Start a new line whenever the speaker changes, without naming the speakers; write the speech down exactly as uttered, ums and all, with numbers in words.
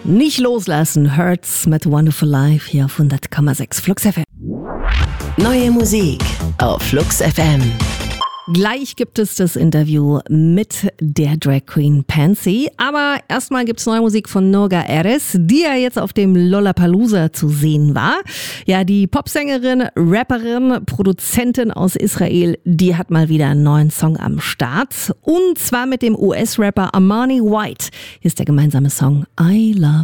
Nicht loslassen, Hurts mit Wonderful Life hier auf hundert Komma sechs Flux F M.
Neue Musik auf Flux F M.
Gleich gibt es das Interview mit der Drag Queen Pansy, aber erstmal gibt es neue Musik von Noga Erez, die ja jetzt auf dem Lollapalooza zu sehen war. Ja, die Popsängerin, Rapperin, Produzentin aus Israel, die hat mal wieder einen neuen Song am Start und zwar mit dem U S-Rapper Armani White. Hier ist der gemeinsame Song I Love